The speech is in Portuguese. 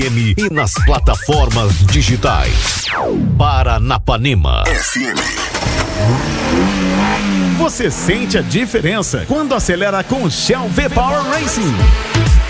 e nas plataformas digitais. Paranapanema FM. Você sente a diferença quando acelera com o Shell V-Power Racing.